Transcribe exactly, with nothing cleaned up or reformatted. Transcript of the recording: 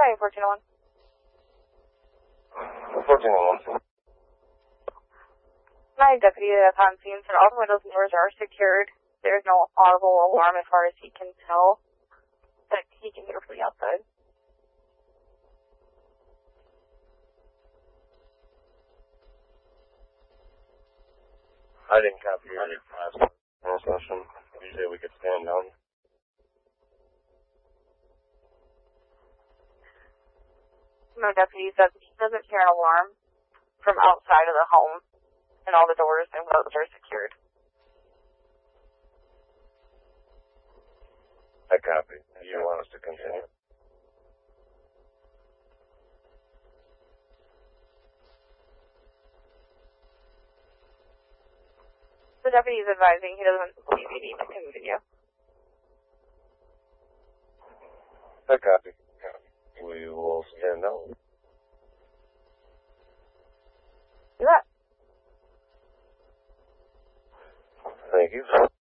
Hi, fourteen oh one. fourteen oh one. My deputy that's on scene said all the windows and doors are secured. There's no audible alarm as far as he can tell, but he can hear from the outside. I didn't copy your last session. Usually we could stand down. No deputy said he doesn't hear an alarm from outside of the home, and all the doors and windows are secured. I copy. Do you want us to continue? The deputy is advising he doesn't believe you need to continue. I copy. We will stand down. Do that. Thank you.